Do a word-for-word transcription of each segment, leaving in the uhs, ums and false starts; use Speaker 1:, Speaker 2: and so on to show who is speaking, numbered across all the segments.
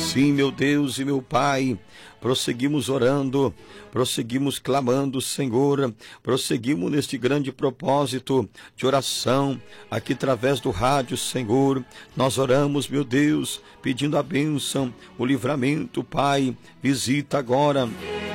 Speaker 1: Sim, meu Deus e meu Pai, prosseguimos orando, prosseguimos clamando, Senhor, prosseguimos neste grande propósito de oração, aqui através do rádio, Senhor. Nós oramos, meu Deus, pedindo a bênção, o livramento, Pai. Visita agora.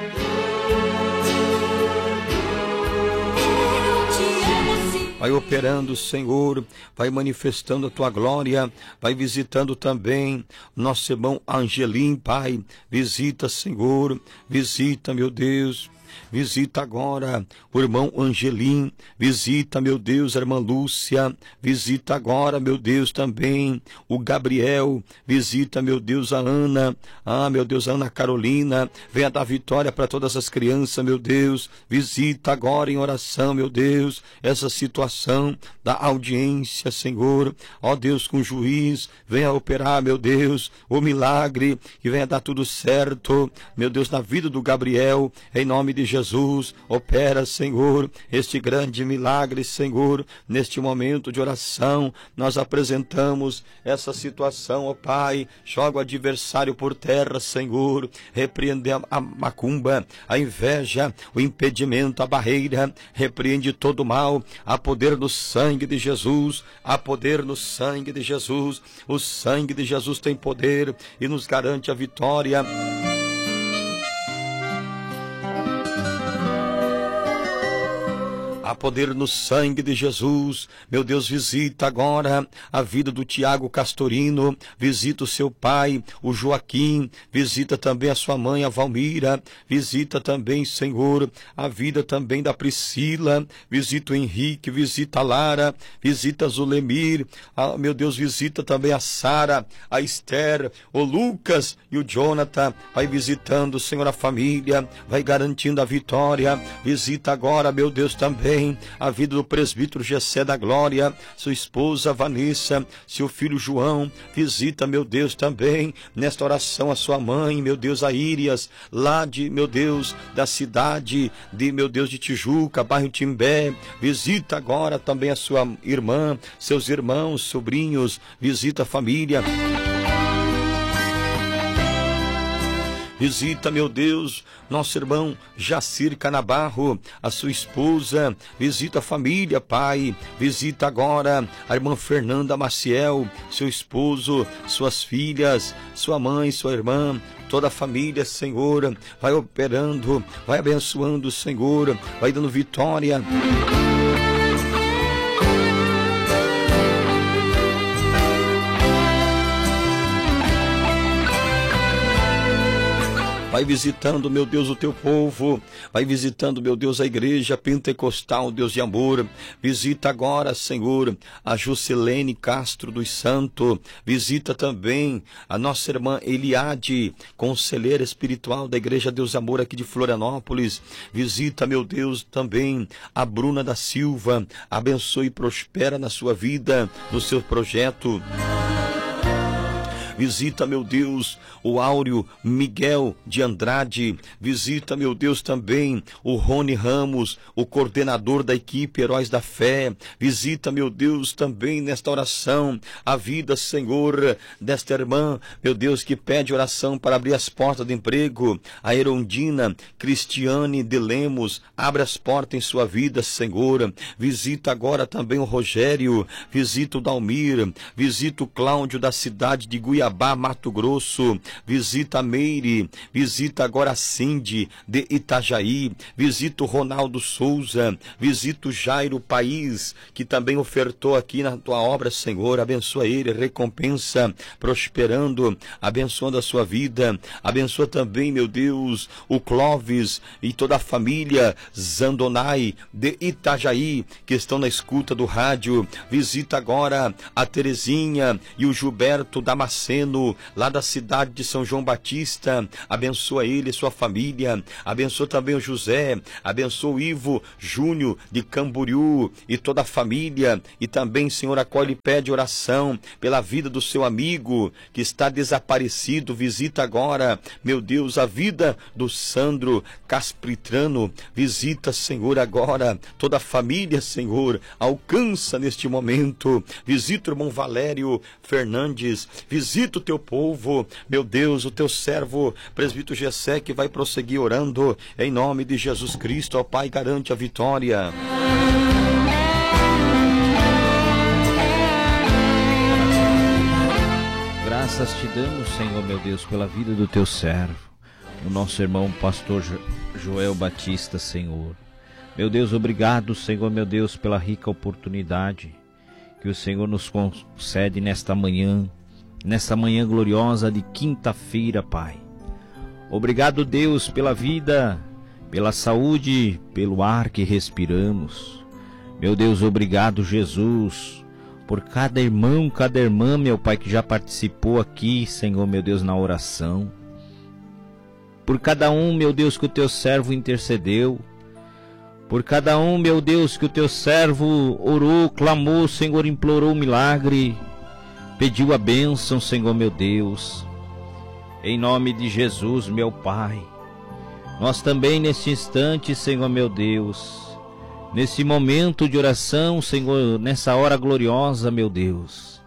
Speaker 1: Vai operando, Senhor, vai manifestando a Tua glória, vai visitando também nosso irmão Angelim, Pai. Visita, Senhor, visita, meu Deus. Visita agora o irmão Angelim, visita, meu Deus, a irmã Lúcia, visita agora, meu Deus, também o Gabriel, visita, meu Deus, a Ana, ah, meu Deus, a Ana Carolina, venha dar vitória para todas as crianças, meu Deus, visita agora em oração, meu Deus, essa situação da audiência, Senhor, ó Deus, com o juiz, venha operar, meu Deus, o milagre, que venha dar tudo certo, meu Deus, na vida do Gabriel, em nome de Jesus, opera, Senhor, este grande milagre, Senhor, neste momento de oração, nós apresentamos essa situação, ó Pai, joga o adversário por terra, Senhor, repreende a macumba, a inveja, o impedimento, a barreira, repreende todo o mal, há poder no sangue de Jesus, há poder no sangue de Jesus, o sangue de Jesus tem poder e nos garante a vitória. Há poder no sangue de Jesus, meu Deus, visita agora a vida do Tiago Castorino, visita o seu pai, o Joaquim, visita também a sua mãe, a Valmira, visita também, Senhor, a vida também da Priscila, visita o Henrique, visita a Lara, visita a Zulemir, ah, meu Deus, visita também a Sara, a Esther, o Lucas e o Jonathan, vai visitando, Senhor, a família, vai garantindo a vitória, visita agora, meu Deus, também a vida do presbítero Gessé da Glória, sua esposa Vanessa, seu filho João, visita, meu Deus, também nesta oração a sua mãe, meu Deus, a Írias, lá de, meu Deus, da cidade de, meu Deus, de Tijuca, bairro Timbé, visita agora também a sua irmã, seus irmãos, sobrinhos, visita a família. Visita, meu Deus, nosso irmão Jacir Canabarro, a sua esposa, visita a família, Pai, visita agora a irmã Fernanda Maciel, seu esposo, suas filhas, sua mãe, sua irmã, toda a família, Senhor, vai operando, vai abençoando, Senhor, vai dando vitória. Vai visitando, meu Deus, o teu povo. Vai visitando, meu Deus, a igreja pentecostal, Deus de amor. Visita agora, Senhor, a Juscelene Castro dos Santos. Visita também a nossa irmã Eliade, conselheira espiritual da igreja Deus de Amor aqui de Florianópolis. Visita, meu Deus, também a Bruna da Silva. Abençoe e prospera na sua vida, no seu projeto. Visita, meu Deus, o Áureo Miguel de Andrade. Visita, meu Deus, também o Rony Ramos, o coordenador da equipe Heróis da Fé. Visita, meu Deus, também nesta oração a vida, Senhor, desta irmã, meu Deus, que pede oração para abrir as portas do emprego. A Erondina Cristiane de Lemos, abre as portas em sua vida, Senhor. Visita agora também o Rogério, visita o Dalmir, visita o Cláudio da cidade de Guiabá, Mato Grosso, visita a Meire, visita agora a Cindy de Itajaí, visita o Ronaldo Souza, visita o Jairo País, que também ofertou aqui na tua obra, Senhor, abençoa ele, recompensa, prosperando, abençoando a sua vida, abençoa também, meu Deus, o Clóvis e toda a família Zandonai de Itajaí, que estão na escuta do rádio, visita agora a Terezinha e o Gilberto Damasceno, lá da cidade de São João Batista, abençoa ele e sua família, abençoa também o José, abençoa o Ivo Júnior de Camboriú e toda a família, e também, Senhor, acolhe e pede oração pela vida do seu amigo que está desaparecido. Visita agora, meu Deus, a vida do Sandro Caspritrano, visita, Senhor, agora toda a família, Senhor, alcança neste momento, visita o irmão Valério Fernandes, visita visita o teu povo, meu Deus, o teu servo, presbítero Gessé, que vai prosseguir orando, em nome de Jesus Cristo, ó Pai, garante a vitória.
Speaker 2: Graças te damos, Senhor, meu Deus, pela vida do teu servo, o nosso irmão pastor jo- Joel Batista, Senhor. Meu Deus, obrigado, Senhor, meu Deus, pela rica oportunidade que o Senhor nos concede nesta manhã, nesta manhã gloriosa de quinta-feira, Pai. Obrigado, Deus, pela vida, pela saúde, pelo ar que respiramos. Meu Deus, obrigado, Jesus, por cada irmão, cada irmã, meu Pai, que já participou aqui, Senhor, meu Deus, na oração. Por cada um, meu Deus, que o teu servo intercedeu. Por cada um, meu Deus, que o teu servo orou, clamou, Senhor, implorou um milagre, pediu a bênção, Senhor, meu Deus. Em nome de Jesus, meu Pai, nós também neste instante, Senhor, meu Deus, nesse momento de oração, Senhor, nessa hora gloriosa, meu Deus,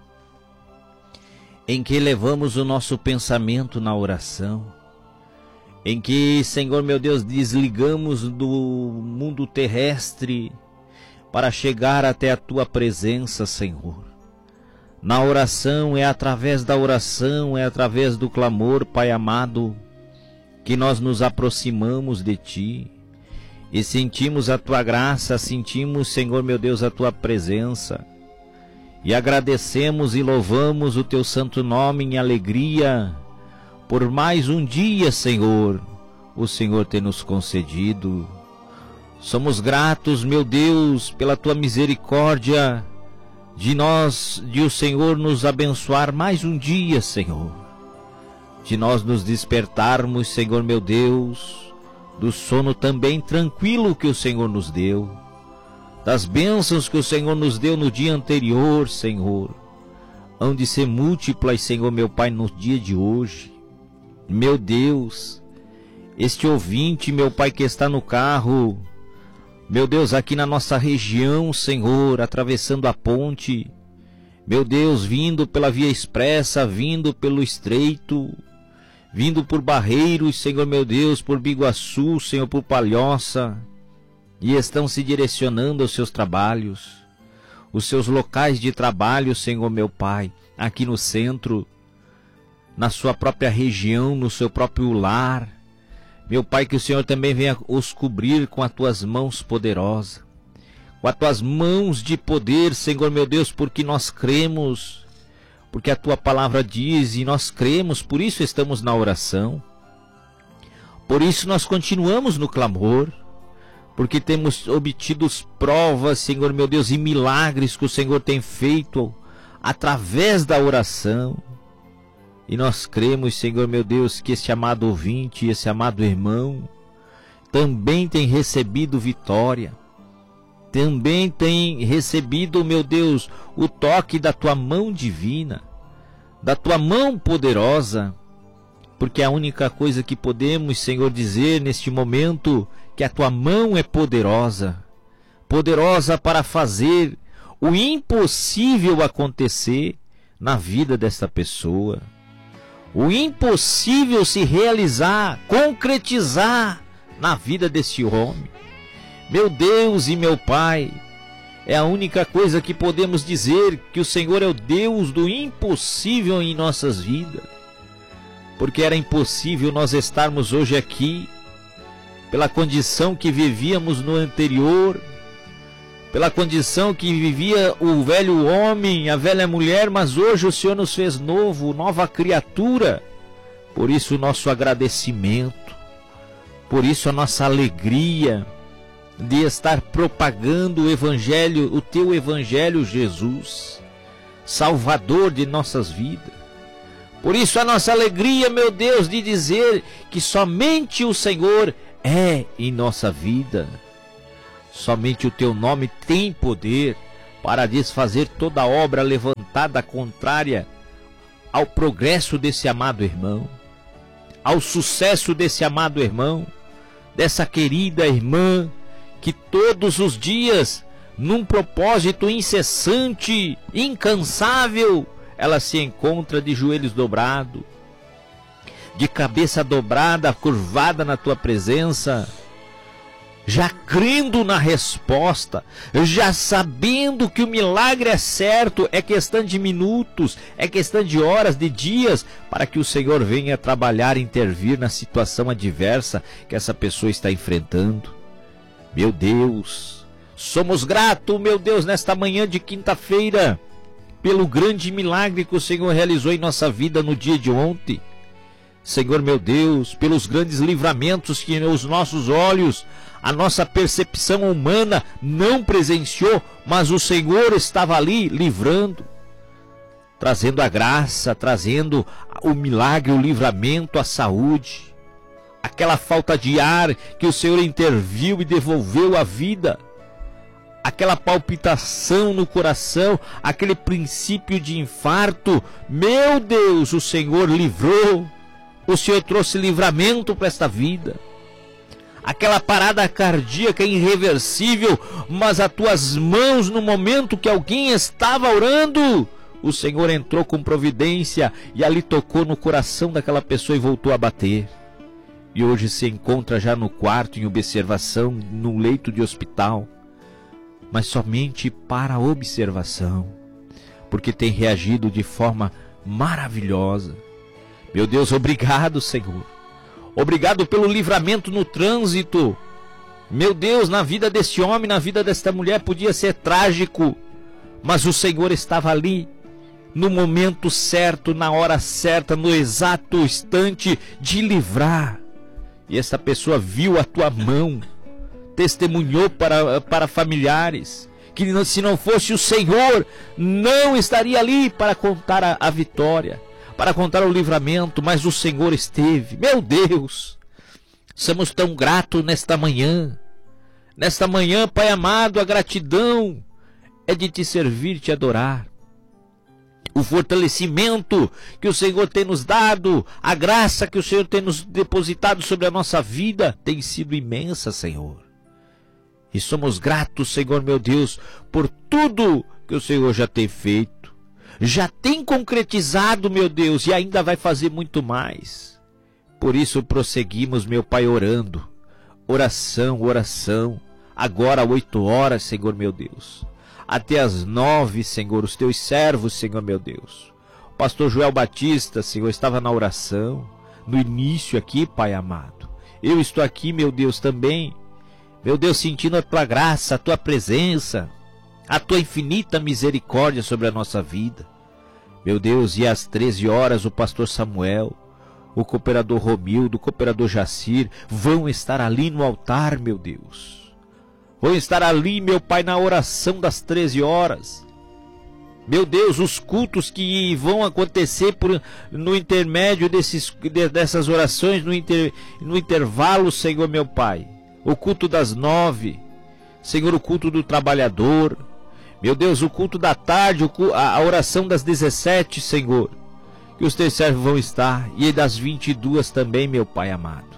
Speaker 2: em que levamos o nosso pensamento na oração, em que, Senhor, meu Deus, desligamos do mundo terrestre para chegar até a tua presença, Senhor. Na oração, é através da oração, é através do clamor, Pai amado, que nós nos aproximamos de ti e sentimos a tua graça, sentimos, Senhor, meu Deus, a tua presença e agradecemos e louvamos o teu santo nome em alegria por mais um dia, Senhor, o Senhor tem nos concedido. Somos gratos, meu Deus, pela tua misericórdia, de nós, de o Senhor nos abençoar mais um dia, Senhor. De nós nos despertarmos, Senhor, meu Deus, do sono também tranquilo que o Senhor nos deu, das bênçãos que o Senhor nos deu no dia anterior, Senhor, hão de ser múltiplas, Senhor, meu Pai, no dia de hoje. Meu Deus, este ouvinte, meu Pai, que está no carro, meu Deus, aqui na nossa região, Senhor, atravessando a ponte, meu Deus, vindo pela via expressa, vindo pelo estreito, vindo por Barreiros, Senhor, meu Deus, por Biguaçu, Senhor, por Palhoça, e estão se direcionando aos seus trabalhos, os seus locais de trabalho, Senhor, meu Pai, aqui no centro, na sua própria região, no seu próprio lar. Meu Pai, que o Senhor também venha os cobrir com as tuas mãos poderosas, com as tuas mãos de poder, Senhor, meu Deus, porque nós cremos, porque a tua palavra diz e nós cremos, por isso estamos na oração, por isso nós continuamos no clamor, porque temos obtido provas, Senhor, meu Deus, e milagres que o Senhor tem feito através da oração. E nós cremos, Senhor, meu Deus, que esse amado ouvinte, esse amado irmão, também tem recebido vitória, também tem recebido, meu Deus, o toque da tua mão divina, da tua mão poderosa, porque a única coisa que podemos, Senhor, dizer neste momento, que a tua mão é poderosa, poderosa para fazer o impossível acontecer na vida desta pessoa. O impossível se realizar, concretizar na vida desse homem. Meu Deus e meu Pai, é a única coisa que podemos dizer, que o Senhor é o Deus do impossível em nossas vidas. Porque era impossível nós estarmos hoje aqui, pela condição que vivíamos no anterior, pela condição que vivia o velho homem, a velha mulher, mas hoje o Senhor nos fez novo, nova criatura. Por isso o nosso agradecimento, por isso a nossa alegria de estar propagando o Evangelho, o teu Evangelho, Jesus, Salvador de nossas vidas. Por isso a nossa alegria, meu Deus, de dizer que somente o Senhor é em nossa vida. Somente o teu nome tem poder para desfazer toda obra levantada contrária ao progresso desse amado irmão, ao sucesso desse amado irmão, dessa querida irmã, que todos os dias, num propósito incessante, incansável, ela se encontra de joelhos dobrados, de cabeça dobrada, curvada na tua presença, já crendo na resposta, já sabendo que o milagre é certo, é questão de minutos, é questão de horas, de dias, para que o Senhor venha trabalhar e intervir na situação adversa que essa pessoa está enfrentando. Meu Deus, somos gratos, meu Deus, nesta manhã de quinta-feira, pelo grande milagre que o Senhor realizou em nossa vida no dia de ontem. Senhor meu Deus, pelos grandes livramentos que os nossos olhos, a nossa percepção humana não presenciou, mas o Senhor estava ali livrando, trazendo a graça, trazendo o milagre, o livramento, a saúde, aquela falta de ar que o Senhor interviu e devolveu a vida, aquela palpitação no coração, aquele princípio de infarto, meu Deus, o Senhor livrou. O Senhor trouxe livramento para esta vida. Aquela parada cardíaca irreversível, mas as tuas mãos, no momento que alguém estava orando, o Senhor entrou com providência e ali tocou no coração daquela pessoa e voltou a bater. E hoje se encontra já no quarto em observação, no leito de hospital, mas somente para observação, porque tem reagido de forma maravilhosa. Meu Deus, obrigado, Senhor. Obrigado pelo livramento no trânsito. Meu Deus, na vida deste homem, na vida desta mulher, podia ser trágico, mas o Senhor estava ali, no momento certo, na hora certa, no exato instante de livrar. E essa pessoa viu a tua mão, testemunhou para, para familiares, que se não fosse o Senhor, não estaria ali para contar a, a vitória, para contar o livramento, mas o Senhor esteve. Meu Deus, somos tão gratos nesta manhã. Nesta manhã, Pai amado, a gratidão é de te servir, te adorar. O fortalecimento que o Senhor tem nos dado, a graça que o Senhor tem nos depositado sobre a nossa vida, tem sido imensa, Senhor. E somos gratos, Senhor meu Deus, por tudo que o Senhor já tem feito. Já tem concretizado, meu Deus, e ainda vai fazer muito mais. Por isso prosseguimos, meu Pai, orando. Oração, oração. Agora oito horas, Senhor meu Deus. Até as nove, Senhor, os teus servos, Senhor meu Deus. O pastor Joel Batista, Senhor, estava na oração. No início aqui, Pai amado. Eu estou aqui, meu Deus, também. Meu Deus, sentindo a tua graça, a tua presença, a tua infinita misericórdia sobre a nossa vida. Meu Deus, e às treze horas o pastor Samuel, o cooperador Romildo, o cooperador Jacir vão estar ali no altar, meu Deus. Vão estar ali, meu Pai, na oração das treze horas. Meu Deus, os cultos que vão acontecer por, no intermédio desses, dessas orações, no, inter, no intervalo, Senhor meu Pai. O culto das nove, Senhor, o culto do trabalhador. Meu Deus, o culto da tarde, a oração das dezessete, Senhor, que os teus servos vão estar, e das vinte e duas também, meu Pai amado.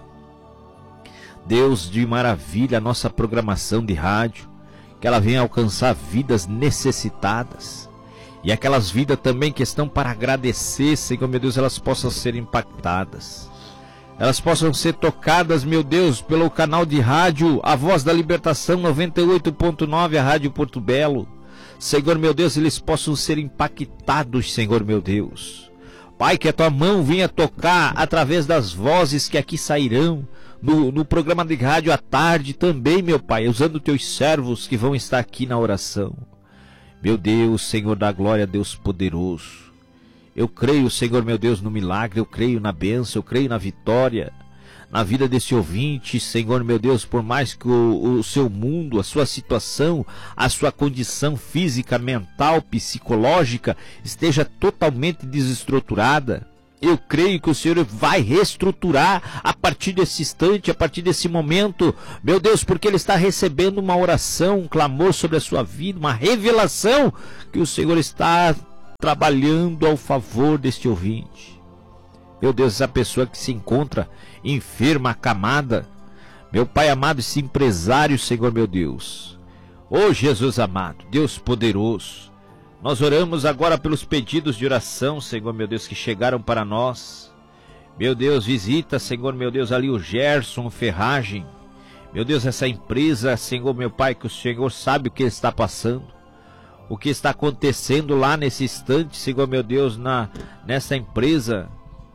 Speaker 2: Deus de maravilha, a nossa programação de rádio, que ela venha alcançar vidas necessitadas, e aquelas vidas também que estão para agradecer, Senhor, meu Deus, elas possam ser impactadas, elas possam ser tocadas, meu Deus, pelo canal de rádio, a Voz da Libertação noventa e oito ponto nove, a Rádio Porto Belo. Senhor meu Deus, eles possam ser impactados, Senhor meu Deus. Pai, que a tua mão venha tocar através das vozes que aqui sairão no, no programa de rádio à tarde também, meu Pai, usando teus servos que vão estar aqui na oração. Meu Deus, Senhor da glória, Deus poderoso, eu creio, Senhor meu Deus, no milagre, eu creio na bênção, eu creio na vitória, na vida desse ouvinte, Senhor meu Deus, por mais que o, o seu mundo, a sua situação, a sua condição física, mental, psicológica esteja totalmente desestruturada, eu creio que o Senhor vai reestruturar a partir desse instante, a partir desse momento, meu Deus, porque Ele está recebendo uma oração, um clamor sobre a sua vida, uma revelação que o Senhor está trabalhando ao favor deste ouvinte. Meu Deus, essa pessoa que se encontra enferma, acamada, meu Pai amado, esse empresário, Senhor meu Deus, ô Jesus amado, Deus poderoso, Nós oramos agora pelos pedidos de oração, Senhor meu Deus, que chegaram para nós. Meu Deus, visita, Senhor meu Deus, ali o Gerson Ferragem. Meu Deus, essa empresa, Senhor meu Pai, que o Senhor sabe o que está passando, o que está acontecendo lá nesse instante, Senhor meu Deus, na, nessa empresa.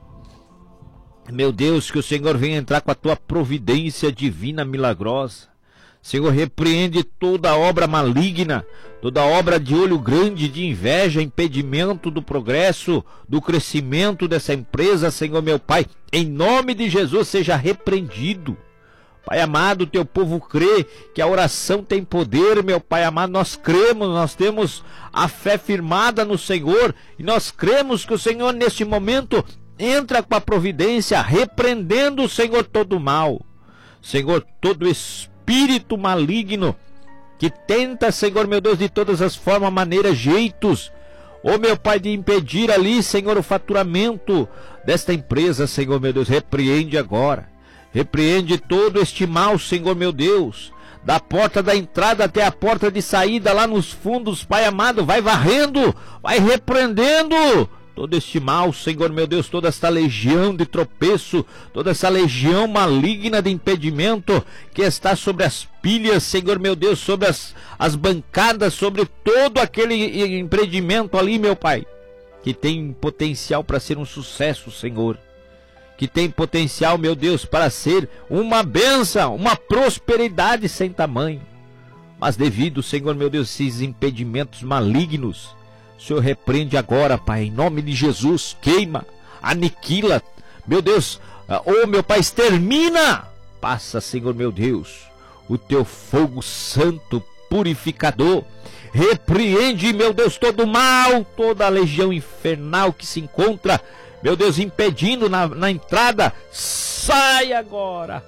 Speaker 2: Meu Deus, que o Senhor venha entrar com a tua providência divina milagrosa. Senhor, repreende toda obra maligna, toda obra de olho grande, de inveja, impedimento do progresso, do crescimento dessa empresa, Senhor meu Pai. Em nome de Jesus, seja repreendido. Pai amado, teu povo crê que a oração tem poder, meu Pai amado. Nós cremos, nós temos a fé firmada no Senhor, e nós cremos que o Senhor neste momento entra com a providência, repreendendo, Senhor, todo o mal. Senhor, todo espírito Espírito maligno que tenta, Senhor meu Deus, de todas as formas, maneiras, jeitos, ó meu Pai, de impedir ali, Senhor, o faturamento desta empresa, Senhor meu Deus, repreende agora, repreende todo este mal, Senhor meu Deus, da porta da entrada até a porta de saída lá nos fundos, Pai amado, vai varrendo, vai repreendendo todo este mal, Senhor meu Deus, toda esta legião de tropeço, toda essa legião maligna de impedimento que está sobre as pilhas, Senhor meu Deus, sobre as, as bancadas, sobre todo aquele empreendimento ali, meu Pai, que tem potencial para ser um sucesso, Senhor, que tem potencial, meu Deus, para ser uma bênção, uma prosperidade sem tamanho, mas devido, Senhor meu Deus, a esses impedimentos malignos, o Senhor repreende agora, Pai, em nome de Jesus, queima, aniquila, meu Deus, oh meu Pai, extermina, passa, Senhor meu Deus, o teu fogo santo, purificador, repreende, meu Deus, todo o mal, toda a legião infernal que se encontra, meu Deus, impedindo na, na entrada, sai agora,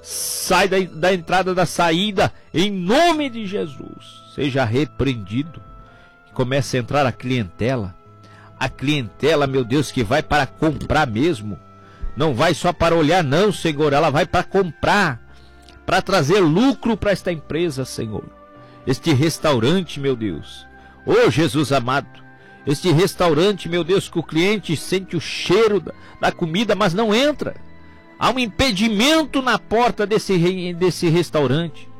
Speaker 2: sai da, da entrada, da saída, em nome de Jesus, seja repreendido. Começa a entrar a clientela, a clientela, meu Deus, que vai para comprar mesmo, não vai só para olhar não, Senhor, ela vai para comprar, para trazer lucro para esta empresa, Senhor, este restaurante, meu Deus, ô Jesus amado, este restaurante, meu Deus, que o cliente sente o cheiro da, da comida, mas não entra, há um impedimento na porta desse, desse restaurante.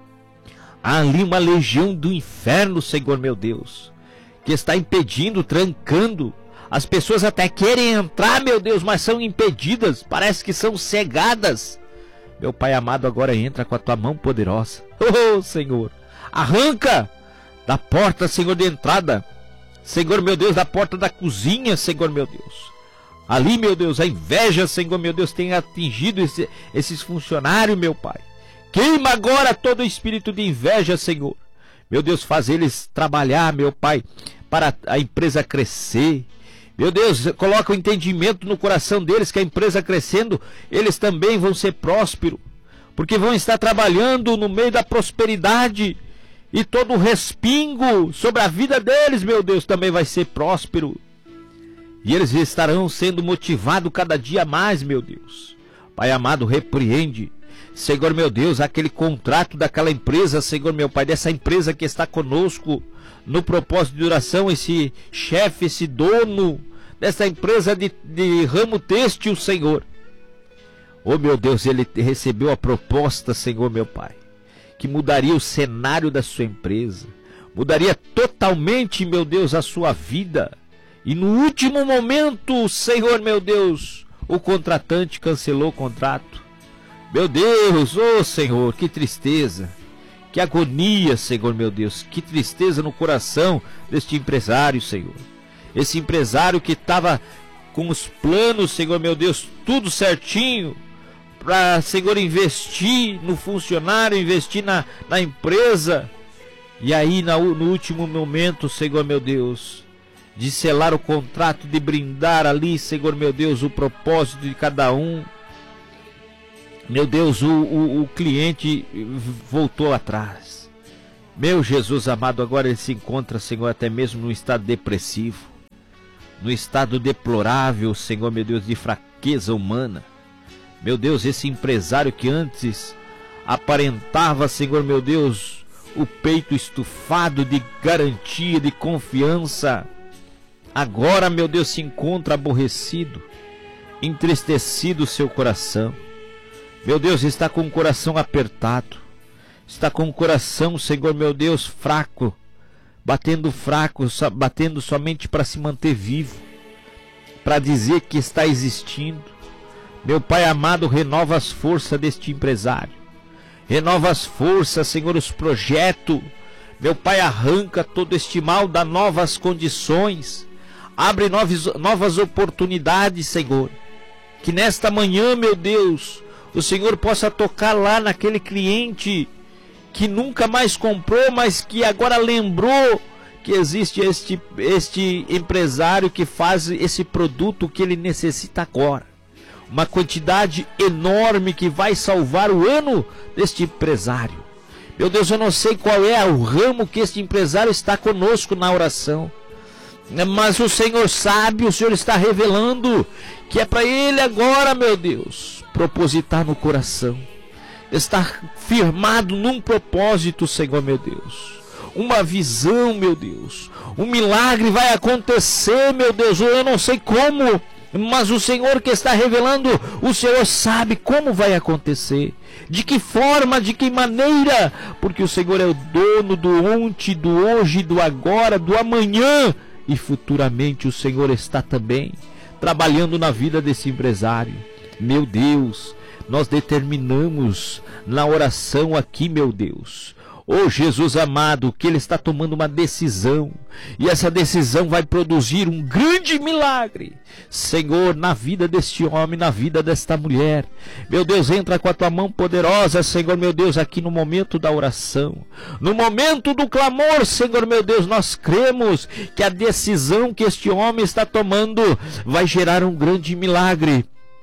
Speaker 2: Há ali uma legião do inferno, Senhor meu Deus, que está impedindo, trancando. As pessoas até querem entrar, meu Deus, mas são impedidas, parece que são cegadas. Meu Pai amado, agora entra com a tua mão poderosa. Oh, Senhor, arranca da porta, Senhor, de entrada, Senhor meu Deus, da porta da cozinha, Senhor meu Deus. Ali, meu Deus, a inveja, Senhor meu Deus, tem atingido esse, esses funcionários, meu Pai. Queima agora todo o espírito de inveja, Senhor. Meu Deus, faz eles trabalhar, meu Pai, para a empresa crescer. Meu Deus, coloca o entendimento no coração deles que a empresa crescendo, eles também vão ser prósperos. Porque vão estar trabalhando no meio da prosperidade. E todo o respingo sobre a vida deles, meu Deus, também vai ser próspero. E eles estarão sendo motivados cada dia mais, meu Deus. Pai amado, repreende, Senhor meu Deus, aquele contrato daquela empresa, Senhor meu Pai, dessa empresa que está conosco no propósito de oração, esse chefe, esse dono dessa empresa de, de ramo têxtil, Senhor. Oh meu Deus, ele recebeu a proposta, Senhor meu Pai, que mudaria o cenário da sua empresa, mudaria totalmente, meu Deus, a sua vida. E no último momento, Senhor meu Deus, o contratante cancelou o contrato. Meu Deus, oh Senhor, que tristeza, que agonia, Senhor meu Deus, que tristeza no coração deste empresário, Senhor. Esse empresário que estava com os planos, Senhor meu Deus, tudo certinho, para, Senhor, investir no funcionário, investir na, na empresa. E aí, na, no último momento, Senhor meu Deus, de selar o contrato, de brindar ali, Senhor meu Deus, o propósito de cada um. Meu Deus, o, o, o cliente voltou atrás. Meu Jesus amado, agora ele se encontra, Senhor, até mesmo num estado depressivo, no estado deplorável, Senhor meu Deus, de fraqueza humana. Meu Deus, esse empresário que antes aparentava, Senhor meu Deus, o peito estufado de garantia, de confiança, agora, meu Deus, se encontra aborrecido, entristecido o seu coração. Meu Deus, está com o coração apertado, está com o coração, Senhor, meu Deus, fraco, batendo fraco, batendo somente para se manter vivo, para dizer que está existindo. Meu Pai amado, renova as forças deste empresário, renova as forças, Senhor, os projetos. Meu Pai, arranca todo este mal, dá novas condições, abre novas, novas oportunidades, Senhor. Que nesta manhã, meu Deus, o Senhor possa tocar lá naquele cliente que nunca mais comprou, mas que agora lembrou que existe este, este empresário que faz esse produto que ele necessita agora. Uma quantidade enorme que vai salvar o ano deste empresário. Meu Deus, eu não sei qual é o ramo que este empresário está conosco na oração, mas o Senhor sabe, o Senhor está revelando que é para ele agora, meu Deus, propositar no coração, estar firmado num propósito, Senhor, meu Deus, uma visão, meu Deus, um milagre vai acontecer, meu Deus, eu não sei como, mas o Senhor que está revelando, o Senhor sabe como vai acontecer, de que forma, de que maneira, porque o Senhor é o dono do ontem, do hoje, do agora, do amanhã, e futuramente o Senhor está também trabalhando na vida desse empresário. Meu Deus, nós determinamos na oração aqui, meu Deus, oh Jesus amado, que ele está tomando uma decisão, e essa decisão vai produzir um grande milagre, Senhor, na vida deste homem, na vida desta mulher. Meu Deus, entra com a tua mão poderosa, Senhor, meu Deus, aqui no momento da oração, no momento do clamor, Senhor, meu Deus, nós cremos que a decisão que este homem está tomando vai gerar um grande milagre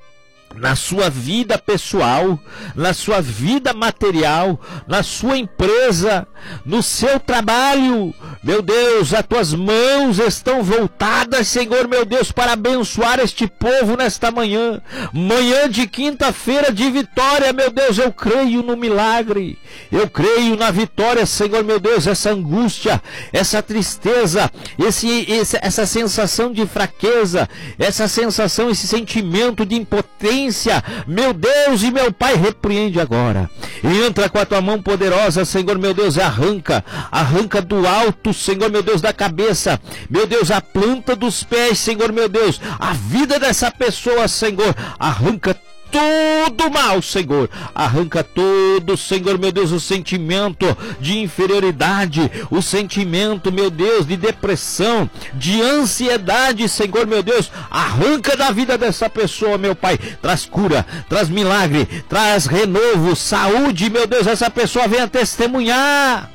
Speaker 2: na sua vida pessoal, na sua vida material, na sua empresa, no seu trabalho. Meu Deus, as tuas mãos estão voltadas, Senhor, meu Deus, para abençoar este povo nesta manhã, manhã de quinta-feira de vitória. Meu Deus, eu creio no milagre, eu creio na vitória, Senhor, meu Deus. Essa angústia, essa tristeza, esse, esse, essa sensação de fraqueza, essa sensação, esse sentimento de impotência, meu Deus e meu Pai, repreende agora, entra com a tua mão poderosa, Senhor, meu Deus, e arranca, arranca do alto, Senhor, meu Deus, da cabeça, meu Deus, a planta dos pés, Senhor, meu Deus, a vida dessa pessoa, Senhor, arranca todo mal, Senhor, arranca todo, Senhor, meu Deus, o sentimento de inferioridade, o sentimento, meu Deus, de depressão, de ansiedade, Senhor, meu Deus, arranca da vida dessa pessoa, meu Pai, traz cura, traz milagre, traz renovo, saúde, meu Deus, essa pessoa venha testemunhar,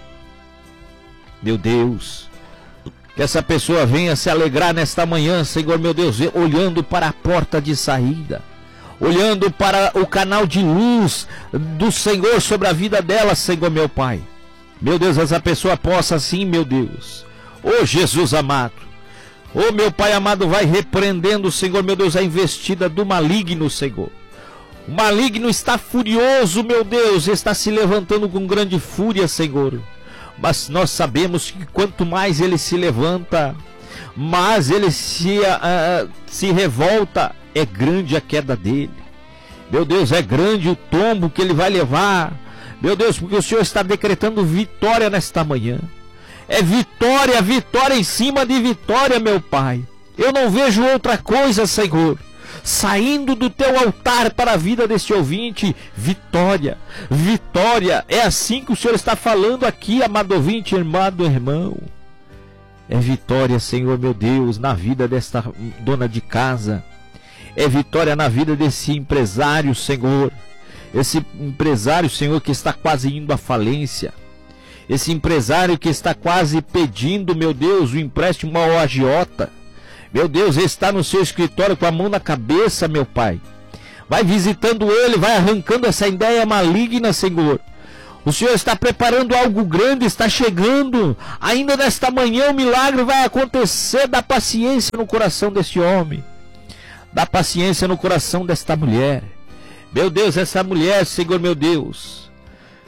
Speaker 2: meu Deus, que essa pessoa venha se alegrar nesta manhã, Senhor, meu Deus, olhando para a porta de saída, olhando para o canal de luz do Senhor sobre a vida dela, Senhor, meu Pai. Meu Deus, essa pessoa possa assim, meu Deus, oh Jesus amado, oh meu Pai amado, vai repreendendo, Senhor, meu Deus, a investida do maligno, Senhor. O maligno está furioso, meu Deus, está se levantando com grande fúria, Senhor. Mas nós sabemos que quanto mais ele se levanta, mais ele se, uh, se revolta, é grande a queda dele. Meu Deus, é grande o tombo que ele vai levar. Meu Deus, porque o Senhor está decretando vitória nesta manhã. É vitória, vitória em cima de vitória, meu Pai. Eu não vejo outra coisa, Senhor, saindo do teu altar para a vida deste ouvinte. Vitória, vitória. É assim que o Senhor está falando aqui, amado ouvinte, amado irmão. É vitória, Senhor, meu Deus, na vida desta dona de casa. É vitória na vida desse empresário, Senhor. Esse empresário, Senhor, que está quase indo à falência. Esse empresário que está quase pedindo, meu Deus, o empréstimo ao agiota. Meu Deus, ele está no seu escritório com a mão na cabeça, meu Pai. Vai visitando ele, vai arrancando essa ideia maligna, Senhor. O Senhor está preparando algo grande, está chegando. Ainda nesta manhã o milagre vai acontecer. Dá paciência no coração deste homem. Dá paciência no coração desta mulher. Meu Deus, essa mulher, Senhor, meu Deus,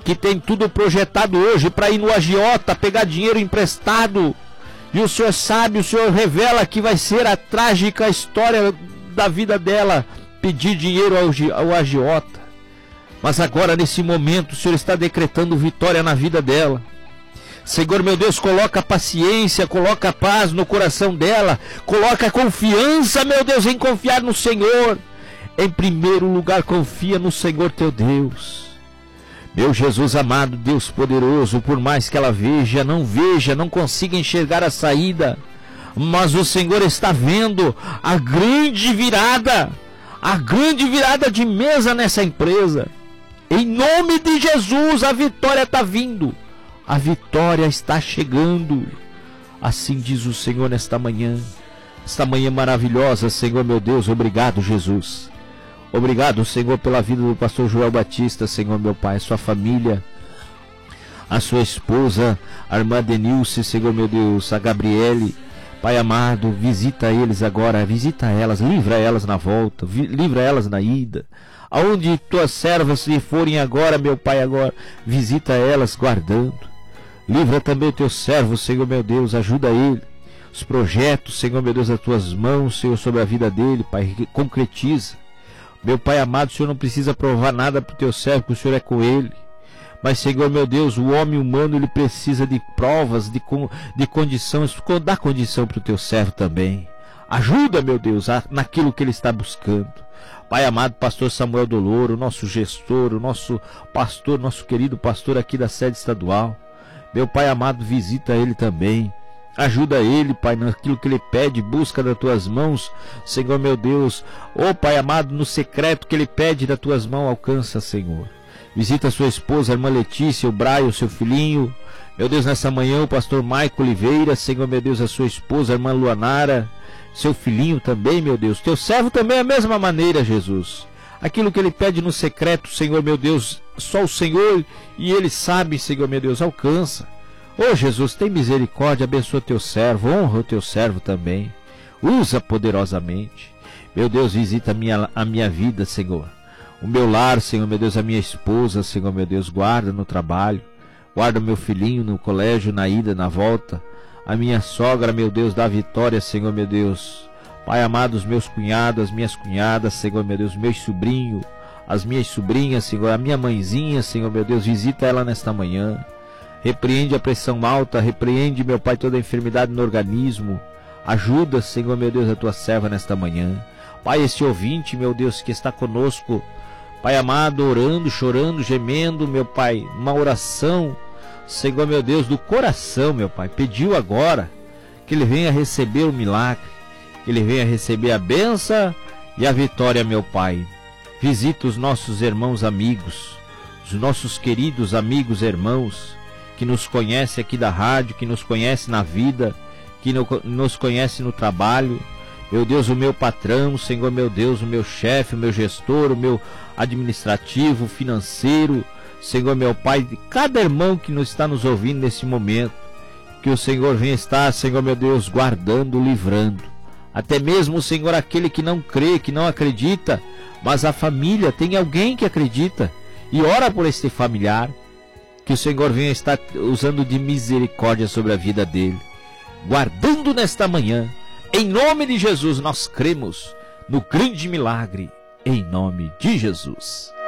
Speaker 2: que tem tudo projetado hoje para ir no agiota, pegar dinheiro emprestado. E o Senhor sabe, o Senhor revela que vai ser a trágica história da vida dela, pedir dinheiro ao, ao agiota. Mas agora, nesse momento, o Senhor está decretando vitória na vida dela. Senhor, meu Deus, coloca paciência, coloca paz no coração dela, coloca confiança, meu Deus, em confiar no Senhor. Em primeiro lugar, confia no Senhor teu Deus. Meu Jesus amado, Deus poderoso, por mais que ela veja, não veja, não consiga enxergar a saída, mas o Senhor está vendo a grande virada, a grande virada de mesa nessa empresa. Em nome de Jesus, a vitória está vindo, a vitória está chegando. Assim diz o Senhor nesta manhã, esta manhã maravilhosa. Senhor meu Deus, obrigado, Jesus. Obrigado, Senhor, pela vida do pastor Joel Batista, Senhor meu Pai, sua família, a sua esposa, a irmã Denilce, Senhor meu Deus, a Gabriele. Pai amado, visita eles agora, visita elas, livra elas na volta, livra elas na ida. Aonde tuas servas se forem agora, meu Pai, agora, visita elas guardando. Livra também o teu servo, Senhor meu Deus, ajuda ele. Os projetos, Senhor meu Deus, das tuas mãos, Senhor, sobre a vida dele, Pai, concretiza. Meu Pai amado, o Senhor não precisa provar nada para o teu servo, que o Senhor é com ele. Mas, Senhor meu Deus, o homem humano, ele precisa de provas, de, de condições. Dá condição para o teu servo também. Ajuda, meu Deus, a, naquilo que ele está buscando. Pai amado, pastor Samuel Doloro, nosso gestor, o nosso pastor, nosso querido pastor aqui da sede estadual. Meu Pai amado, visita ele também. Ajuda ele, Pai, naquilo que ele pede, busca das tuas mãos, Senhor meu Deus. Ó Pai amado, no secreto que ele pede das tuas mãos, alcança, Senhor. Visita a sua esposa, a irmã Letícia, o Braio, o seu filhinho. Meu Deus, nessa manhã, o pastor Maico Oliveira, Senhor meu Deus, a sua esposa, a irmã Luanara, seu filhinho também, meu Deus. Teu servo também é a mesma maneira, Jesus. Aquilo que ele pede no secreto, Senhor meu Deus, só o Senhor e ele sabe, Senhor meu Deus, alcança. Ô Jesus, tem misericórdia, abençoa teu servo, honra o teu servo também, usa poderosamente. Meu Deus, visita a minha, a minha vida, Senhor, o meu lar, Senhor meu Deus, a minha esposa, Senhor meu Deus, guarda no trabalho, guarda o meu filhinho no colégio, na ida, na volta, a minha sogra, meu Deus, dá vitória, Senhor meu Deus. Pai amado, os meus cunhados, as minhas cunhadas, Senhor meu Deus, meus sobrinhos, as minhas sobrinhas, Senhor, a minha mãezinha, Senhor meu Deus, visita ela nesta manhã. Repreende a pressão alta, repreende, meu Pai, toda a enfermidade no organismo. Ajuda, Senhor, meu Deus, a tua serva nesta manhã. Pai, esse ouvinte, meu Deus, que está conosco, Pai amado, orando, chorando, gemendo, meu Pai, uma oração, Senhor, meu Deus, do coração, meu Pai, pediu agora que ele venha receber o milagre, que ele venha receber a bênção e a vitória, meu Pai. Visita os nossos irmãos amigos, os nossos queridos amigos irmãos, que nos conhece aqui da rádio, que nos conhece na vida, que no, nos conhece no trabalho. Meu Deus, o meu patrão, Senhor meu Deus, o meu chefe, o meu gestor, o meu administrativo, financeiro, Senhor meu Pai, de cada irmão que nos está nos ouvindo nesse momento, que o Senhor venha estar, Senhor meu Deus, guardando, livrando. Até mesmo, Senhor, aquele que não crê, que não acredita, mas a família, tem alguém que acredita e ora por este familiar. Que o Senhor venha estar usando de misericórdia sobre a vida dele, guardando nesta manhã. Em nome de Jesus, nós cremos no grande milagre, em nome de Jesus.